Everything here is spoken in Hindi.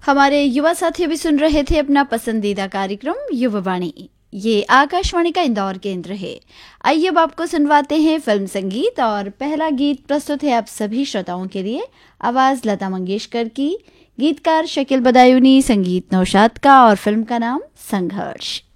हमारे युवा साथी भी सुन रहे थे अपना पसंदीदा कार्यक्रम युवावाणी। ये आकाशवाणी का इंदौर केंद्र है। आइए अब आपको सुनवाते हैं फिल्म संगीत और पहला गीत प्रस्तुत है आप सभी श्रोताओं के लिए। आवाज लता मंगेशकर की, गीतकार शकील बदायूनी, संगीत नौशाद का और फिल्म का नाम संघर्ष।